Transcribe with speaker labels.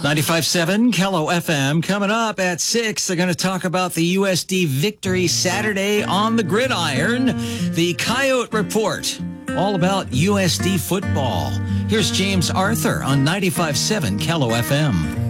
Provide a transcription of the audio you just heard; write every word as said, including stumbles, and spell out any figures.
Speaker 1: ninety-five point seven Kello F M. Coming up at six, they're going to talk about the U S D victory Saturday on the gridiron. The Coyote Report, all about U S D football. Here's James Arthur on ninety-five point seven Kello F M.